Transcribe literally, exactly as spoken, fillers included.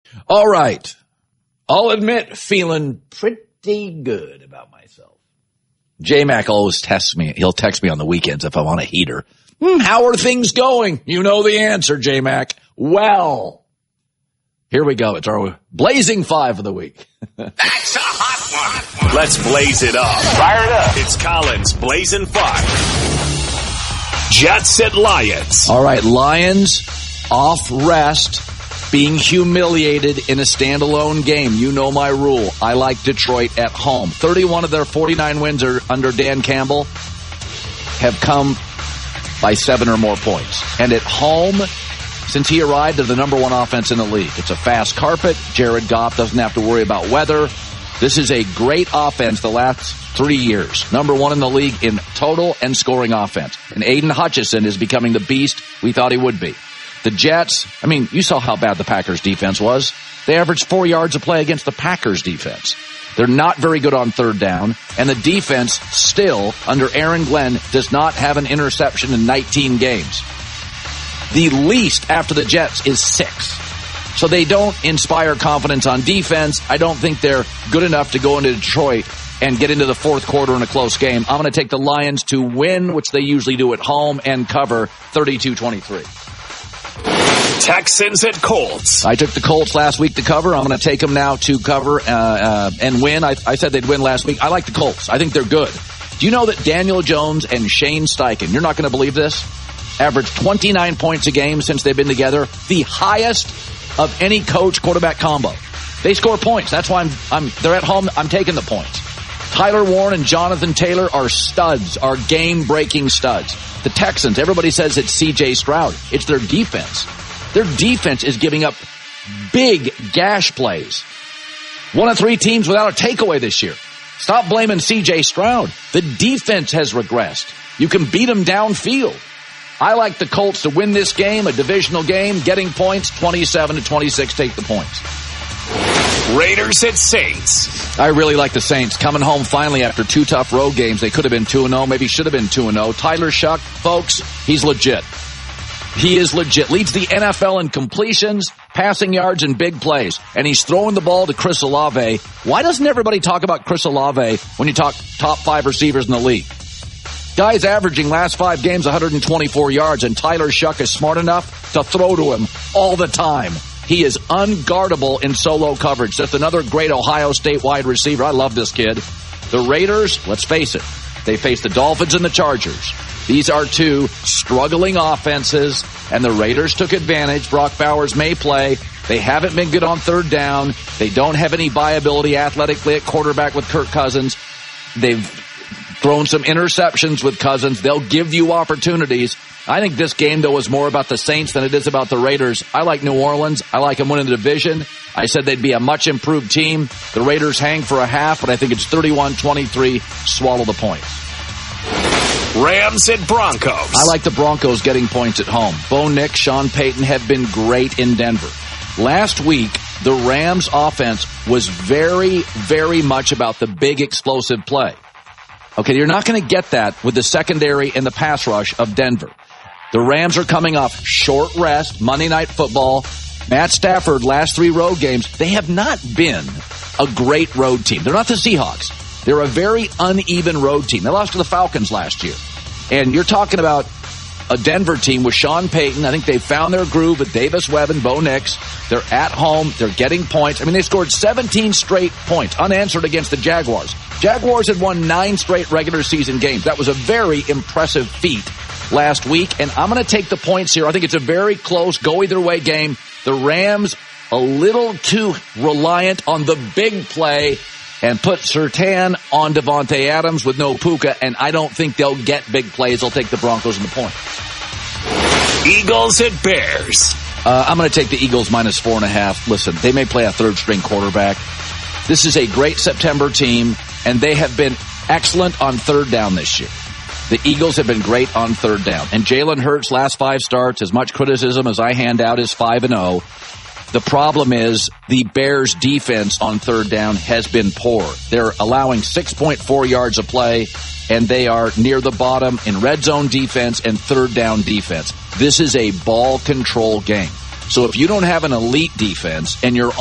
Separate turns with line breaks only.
All right. I'll admit, feeling pretty good about myself. J-Mac always tests me. He'll text me on the weekends if I want a heater. Hmm, how are things going? You know the answer, J-Mac. Well, here we go. It's our Blazing Five of the week.
That's a hot one. Let's blaze it up.
Fire it up.
It's Colin's Blazing Five. Jets at Lions.
All right, Lions off rest, being humiliated in a standalone game. You know my rule. I like Detroit at home. thirty-one of their forty-nine wins are under Dan Campbell have come by seven or more points. And at home, since he arrived, they're the number one offense in the league. It's a fast carpet. Jared Goff doesn't have to worry about weather. This is a great offense the last three years. Number one in the league in total and scoring offense. And Aiden Hutchinson is becoming the beast we thought he would be. The Jets, I mean, you saw how bad the Packers defense was. They averaged four yards a play against the Packers defense. They're not very good on third down, and the defense still, under Aaron Glenn, does not have an interception in nineteen games. The least after the Jets is six. So they don't inspire confidence on defense. I don't think they're good enough to go into Detroit and get into the fourth quarter in a close game. I'm going to take the Lions to win, which they usually do at home, and cover thirty-two twenty-three.
Texans at Colts.
I took the Colts last week to cover. I'm going to take them now to cover uh, uh, and win. I, I said they'd win last week. I like the Colts. I think they're good. Do you know that Daniel Jones and Shane Steichen, you're not going to believe this, averaged twenty-nine points a game since they've been together, the highest of any coach quarterback combo. They score points. That's why I'm, I'm they're at home. I'm taking the points. Tyler Warren and Jonathan Taylor are studs, are game-breaking studs. The Texans, everybody says it's C J Stroud. It's their defense. Their defense is giving up big gash plays. One of three teams without a takeaway this year. Stop blaming C J Stroud. The defense has regressed. You can beat them downfield. I like the Colts to win this game, a divisional game, getting points, twenty-seven to twenty-six, take the points.
Raiders at Saints.
I really like the Saints coming home finally after two tough road games. They could have been two and oh, maybe should have been two and oh. Tyler Shuck, folks, he's legit. He is legit. Leads the N F L in completions, passing yards, and big plays. And he's throwing the ball to Chris Olave. Why doesn't everybody talk about Chris Olave when you talk top five receivers in the league? Guy's averaging last five games one hundred twenty-four yards, and Tyler Shuck is smart enough to throw to him all the time. He is unguardable in solo coverage. That's another great Ohio State wide receiver. I love this kid. The Raiders, let's face it, they face the Dolphins and the Chargers. These are two struggling offenses, and the Raiders took advantage. Brock Bowers may play. They haven't been good on third down. They don't have any viability athletically at quarterback with Kirk Cousins. They've thrown some interceptions with Cousins. They'll give you opportunities. I think this game, though, is more about the Saints than it is about the Raiders. I like New Orleans. I like them winning the division. I said they'd be a much improved team. The Raiders hang for a half, but I think it's thirty-one twenty-three. Swallow the points.
Rams at Broncos.
I like the Broncos getting points at home. Bo Nix, Sean Payton have been great in Denver. Last week, the Rams offense was very, very much about the big explosive play. Okay, you're not going to get that with the secondary and the pass rush of Denver. The Rams are coming off short rest, Monday Night Football. Matt Stafford, last three road games, they have not been a great road team. They're not the Seahawks. They're a very uneven road team. They lost to the Falcons last year. And you're talking about a Denver team with Sean Payton. I think they found their groove with Davis Webb and Bo Nix. They're at home. They're getting points. I mean, they scored seventeen straight points, unanswered against the Jaguars. Jaguars had won nine straight regular season games. That was a very impressive feat last week. And I'm going to take the points here. I think it's a very close, go-either-way game. The Rams, a little too reliant on the big play, and put Surtain on Devontae Adams with no Puka, and I don't think they'll get big plays. They'll take the Broncos in the point.
Eagles at Bears.
Uh, I'm going to take the Eagles minus four and a half. Listen, they may play a third-string quarterback. This is a great September team, and they have been excellent on third down this year. The Eagles have been great on third down. And Jalen Hurts' last five starts, as much criticism as I hand out, is five and oh. The problem is the Bears' defense on third down has been poor. They're allowing six point four yards a play, and they are near the bottom in red zone defense and third down defense. This is a ball control game. So if you don't have an elite defense and you're